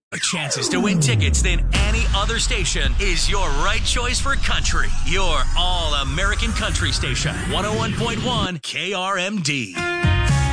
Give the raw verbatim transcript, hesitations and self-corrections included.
Chances to win tickets than any other station is your right choice for country. Your all-American country station, one oh one point one K R M D.